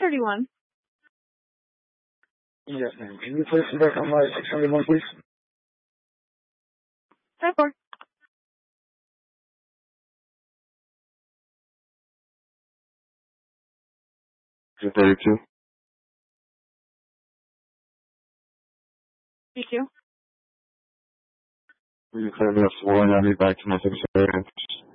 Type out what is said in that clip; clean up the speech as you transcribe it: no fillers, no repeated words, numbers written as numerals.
31. Yes, ma'am. Can you please back on my 601, please? 10-4. 232. 32. Will you clear me up for one? I'll be back to my 6 area.